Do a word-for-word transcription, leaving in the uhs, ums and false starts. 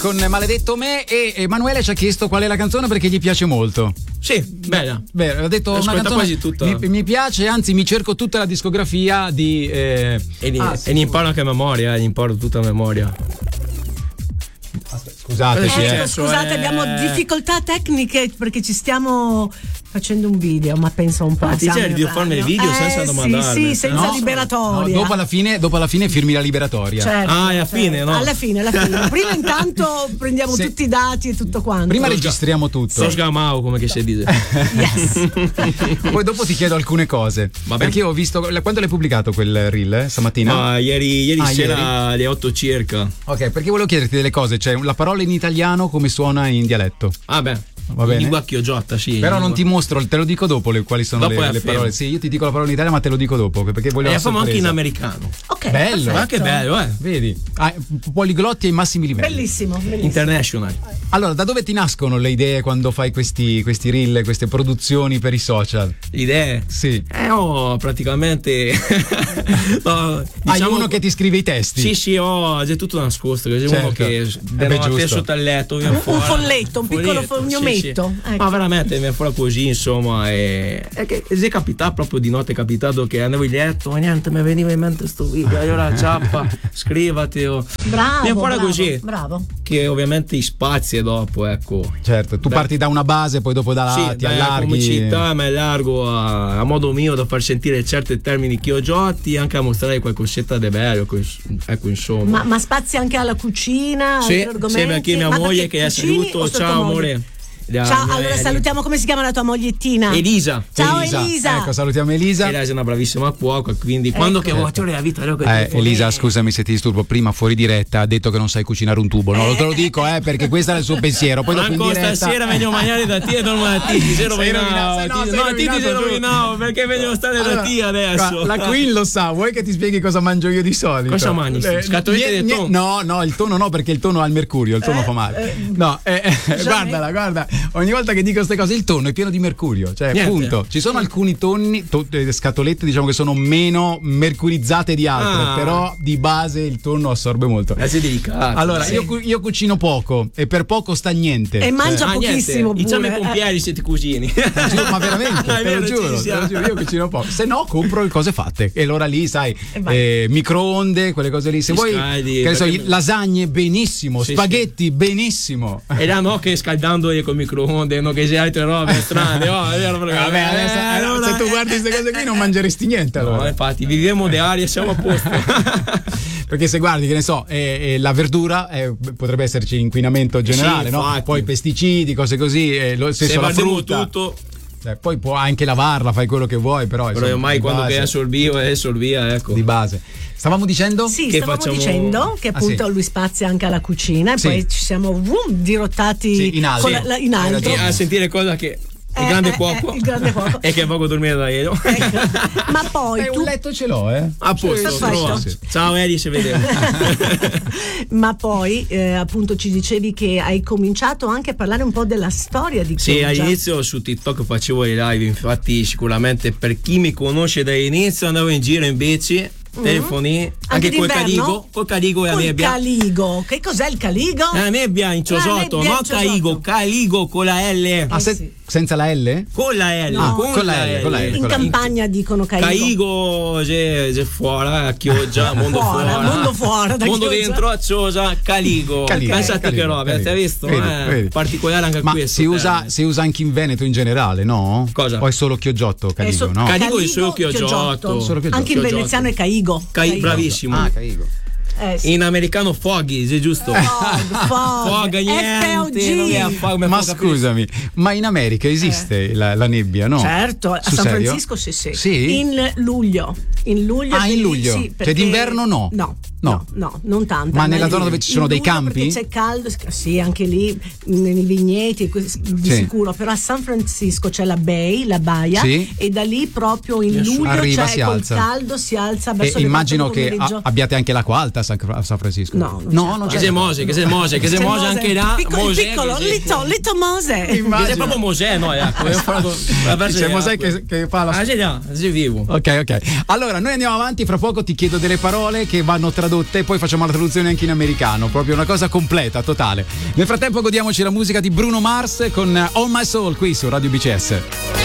Con Maledetto Me, e Emanuele ci ha chiesto qual è la canzone perché gli piace molto. Sì, bella. Beh, ho detto una canzone quasi tutta. Mi, mi piace, anzi mi cerco tutta la discografia di eh... e, ah, e sì. ne imparo anche a memoria, ne imparo tutta a memoria. Scusate, ecco, scusate, eh... abbiamo difficoltà tecniche perché ci stiamo facendo un video, ma pensa un po'. Ah, ti c'è di farmi il video eh, senza domandare. Sì, sì, senza no, liberatoria. No, dopo alla fine, dopo alla fine firmi la liberatoria. Certo, ah, alla certo. fine, no? Alla fine, alla fine. Prima intanto prendiamo Se... tutti i dati e tutto quanto. Prima registriamo tutto. So sgamao, come che si dice. Yes. Poi dopo ti chiedo alcune cose. Vabbè. Perché ho visto. Quando l'hai pubblicato quel reel? Eh? Stamattina? Ah, ieri, ieri ah, sera ieri? alle otto circa. Ok, perché volevo chiederti delle cose. Cioè, la parola in italiano come suona in dialetto? Ah, beh. Va bene. Lingua chiogiotta, sì. Però lingua. non ti mostro, te lo dico dopo le, quali sono dopo le, le parole. Sì, io ti dico la parola in italiano, ma te lo dico dopo perché voglio. E la famo anche in americano. Ok. Bello, ma che bello, eh. Vedi? Ah, poliglotti ai massimi livelli. Bellissimo, bellissimo. International. Allora, da dove ti nascono le idee quando fai questi, questi reel, queste produzioni per i social? Idee? Sì. Eh, ho praticamente. no, diciamo... Hai uno che ti scrive i testi? Sì, sì, ho c'è tutto nascosto. C'è certo. uno che è sotto il letto. Un, un folletto, un piccolo fognometto. Sì, sì. Ecco. Ma veramente mi è fuori così, insomma. E, è che è capitato proprio di notte, è capitato che andavo in letto, ma niente, mi veniva in mente sto video. Allora ciappa, scrivati. Oh. Bravo. Mi è fuori bravo, così. Bravo. Che ovviamente spazi dopo, ecco. Certo, tu Beh. parti da una base, poi dopo da là sì, ti allarghi. Come città mi allargo a, a modo mio da far sentire certi termini che ho giotti, anche a mostrare qualcosetta di bello, ecco, insomma. Ma, ma spazi anche alla cucina? Sì, sembra anche mia ma moglie che è saluto, ciao amore. Ciao, allora salutiamo, come si chiama la tua mogliettina? Elisa. Ciao Elisa. Elisa. Ecco, salutiamo Elisa. Elisa è una bravissima cuoca, quindi ecco. Quando che vuoi la vita eh, Elisa, scusami se ti disturbo, prima fuori diretta ha detto che non sai cucinare un tubo, no? Eh. Te lo dico, eh, perché questo era il suo pensiero. Poi dopo in diretta... stasera meglio mangiare da te e non da te, ti sei rovinato. No, ti sei rovinato, perché meglio stare allora, da te adesso. La Queen lo sa, vuoi che ti spieghi cosa mangio io di solito? Cosa mangi? Eh, Scatolette di tonno? No, no, il tonno no, perché il tonno ha il mercurio, il tonno eh, fa male. Eh, no, eh, eh, guardala, guarda, ogni volta che dico queste cose il tonno è pieno di mercurio, cioè Niente. Punto. Ci sono alcuni tonni, to, scatolette diciamo che sono meno mercurizzate di altre, ah. però di base il tonno assorbe molto. È delicato. Allora sì. io, io cucino poco e per poco sta niente. E mangia ah, pochissimo. Diciamo i pompieri se ti cucini. Ma veramente, te, vero, lo giuro, te lo giuro, io cucino poco. Se no compro le cose fatte e allora lì sai eh, microonde, quelle cose lì. Se vuoi scaldi, che ne so, lasagne benissimo, sì, spaghetti sì. benissimo. E là no che scaldando con microonde, no che c'è altre robe strane. Oh, è vero, vabbè, adesso, eh, allora, se tu guardi queste cose qui non mangeresti niente. Allora. No, infatti, viviamo di aria, siamo a posto. Perché se guardi, che ne so, eh, eh, la verdura eh, potrebbe esserci inquinamento generale, sì, no? Poi pesticidi, cose così, eh, lo stesso se la frutta. Tutto. Eh, poi puoi anche lavarla, fai quello che vuoi, però. Però insomma, ormai quando base, che è assorbio è assorbia, ecco. Di base. Stavamo dicendo? Sì, che stavamo facciamo... dicendo che appunto ah, sì. lui spazia anche alla cucina e sì. poi ci siamo vroom, dirottati sì, in alto, la, la, in alto. a sentire cosa che il eh, grande eh, cuoco eh, il grande cuoco e che poco dormire da ieri. Ecco. Ma poi eh, tu... un letto ce l'ho, eh. A posto, sì. Ciao Eri, ci vediamo. Ma poi eh, appunto ci dicevi che hai cominciato anche a parlare un po' della storia di Sì, Chioggia. all'inizio su TikTok facevo le live, infatti sicuramente per chi mi conosce dall'inizio andavo in giro invece telefoni mm-hmm. anche, anche col caligo col caligo e la col nebbia. Caligo, che cos'è il caligo? La nebbia in ciosotto, no caligo, caligo con la L. Ah, se, sì. Senza la L? Con la L, no, con, con la, la L, L. con la L. In campagna dicono caligo. Caligo c'è, c'è fuori, a Chioggia, mondo fuori. fuori. Mondo fuori, da mondo Chioggia. Dentro a Chioggia, caligo. Caligo. Pensate Caligo, che roba, avete visto? Vedi, eh, vedi. Particolare anche Ma questo. si usa, si usa anche in Veneto in generale, no? Cosa? O è solo Chioggiotto, Caligo, so, no? Caligo è solo Chioggiotto. Solo Chioggiotto. Anche in veneziano è caigo. Cai, caigo. bravissimo. Ah, Caigo. Eh, sì. In americano foggy, è giusto? Fog, fog, Fog, niente, non è fog, ma scusami, ma in America esiste eh. la, la nebbia, no? Certo, a Su San serio? Francisco sì, sì. Sì? In luglio. In luglio. Ah, in luglio? Sì, cioè d'inverno no? No. No. no, no, non tanto. Ma nella zona dove ci sono dei campi? Perché c'è caldo, sì, anche lì nei vigneti di sì. sicuro, però a San Francisco c'è la Bay, la baia, sì. e da lì proprio in luglio arriva, c'è si col alza. caldo si alza verso e le immagino che a, abbiate anche l'acqua alta a San, a San Francisco. No, non no, non c'è. Che sei Mose, che sei Mose, che sei Mose anche là. Piccolo, Mosè, piccolo, che sei... Lito, Lito Mose. Che sei proprio Mosè, no? Ecco, c'è Mosè che, che fa la. Ah, sei là, sei vivo. Ok, ok. Allora, noi andiamo avanti, fra poco ti chiedo delle parole che vanno tradotte tradotte e poi facciamo la traduzione anche in americano, proprio una cosa completa, totale. Nel frattempo godiamoci la musica di Bruno Mars con All My Soul qui su Radio B C S.